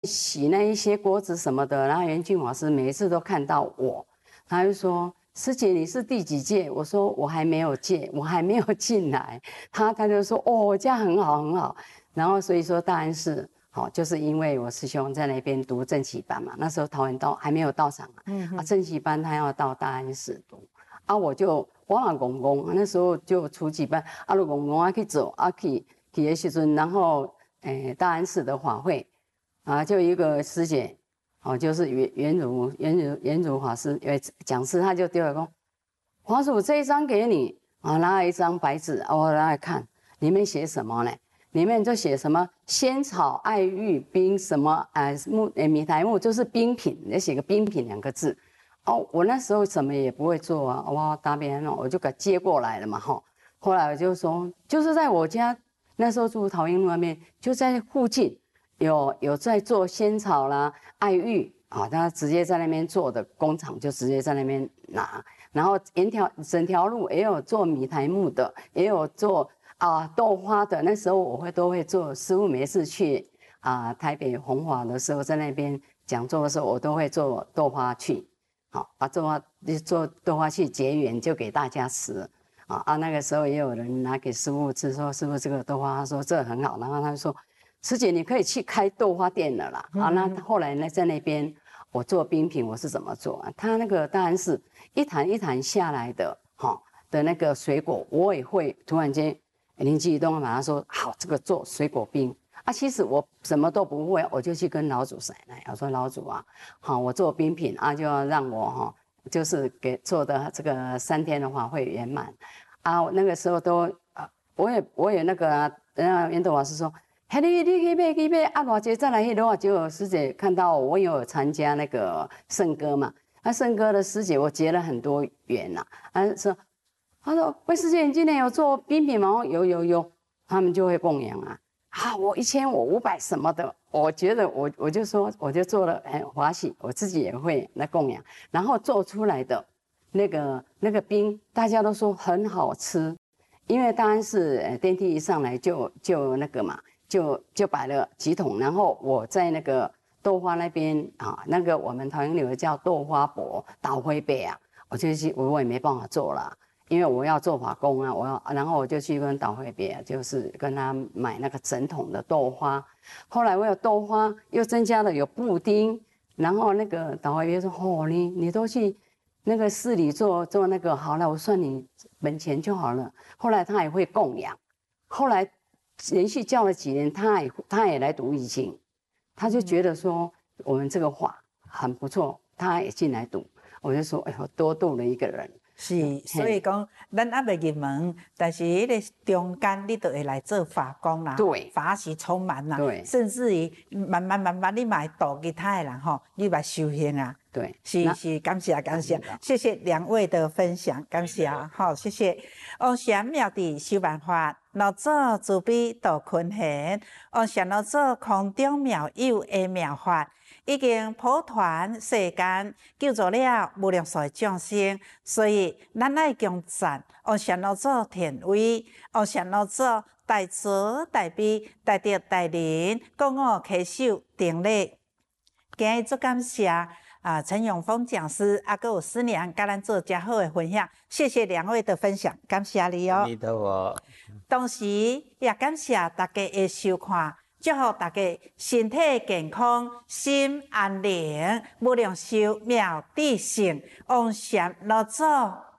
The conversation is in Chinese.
洗那一些锅子什么的，然后袁俊法师每一次都看到我，他就说：“师姐，你是第几届？”我说：“我还没有届，我还没有进来。”他就说：“哦，这样很好很好。”然后所以说大安寺，好，就是因为我师兄在那边读正期班嘛，那时候桃园道还没有道场啊，正期班他要到大安寺读啊，我嘛公公，那时候就初级班，啊，就公公去走啊去的时阵，然后大安寺的法会啊，就一个师姐。哦，就是袁如法师讲师，他就丢了说：“华主这一张给你啊，拿了一张白纸，我拿来看，里面写什么呢？里面就写什么仙草、爱玉冰什么米苔木，就是冰品，也写个冰品2个字。哦，我那时候什么也不会做啊，我答辩我就给接过来了嘛哈。后来我就说，就是在我家那时候住桃园路那边，就在附近。”有在做仙草啦、爱玉啊，他直接在那边做的工厂就直接在那边拿，然后整条路也有做米苔木的，也有做豆花的。那时候我都会做，师父每次去台北弘法的时候，在那边讲座的时候，我都会做豆花去，好把做豆花去结缘，就给大家吃。那个时候也有人拿给师父吃，说师父这个豆花，他说这很好，然后他就说。师姐，你可以去开豆花店了啦！那后来呢，在那边我做冰品，我是怎么做啊？他那个当然是一坛一坛下来的，的那个水果，我也会突然间灵机一动，马上说好，这个做水果冰啊。其实我什么都不会，我就去跟老祖说，我说老祖啊，好，我做冰品啊，就要让我就是给做的这个3天的话会圆满啊。那个时候都我也那个袁斗老师说。你去买啊！偌济再来去多少？结果师姐看到我有参加那个圣歌嘛，圣歌的师姐我结了很多缘呐。他说魏师姐，你今年有做冰品吗？有，他们就会供养我1000我500什么的。我觉得我就说我就做了很欢喜，我自己也会来供养，然后做出来的那个冰，大家都说很好吃，因为当然是电梯一上来就那个嘛。就摆了几桶，然后我在那个豆花那边那个我们桃园有个叫豆花伯倒灰杯我也没办法做了，因为我要做法工然后我就去跟倒灰杯就是跟他买那个整桶的豆花。后来我有豆花，又增加了有布丁，然后那个倒灰杯说你都去那个市里做那个好了，我算你本钱就好了。后来他也会供养，后来。连续教了几年，他也来读易经，他就觉得说我们这个法很不错，他也进来读。我就说，我多度了一个人。 是，所以讲，咱还未入门，但是迄个中间你就会来做法工啦， 对， 法喜充满啦， 对， 甚至于慢慢你嘛会度其他的人你嘛修行啊。 对， 是，感谢，谢谢2位的分享，感谢谢谢。王禅妙智修办法，老祖慈悲度群贤，王禅老祖空中妙有的妙法。已经普传世间，救助了无量数的众生，所以咱爱敬赞王禅老祖田威，王禅老祖大慈大悲大德大仁，共我携手顶礼。今日足感谢陈永峰讲师，还有师娘，甲咱做遮好的分享，谢谢2位的分享，感谢你哦。 你的我， 同时也感谢大家的收看。祝福大家身体健康，心安宁，无量寿妙智胜，王禅老祖